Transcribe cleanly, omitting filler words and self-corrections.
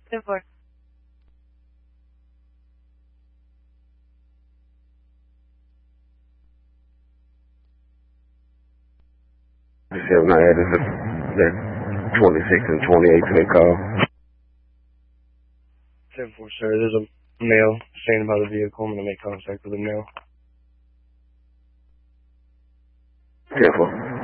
10-4. Now that 26 and 28 to call. 10-4, sir. There's a male standing by the vehicle. I'm going to make contact with him now. 10-4.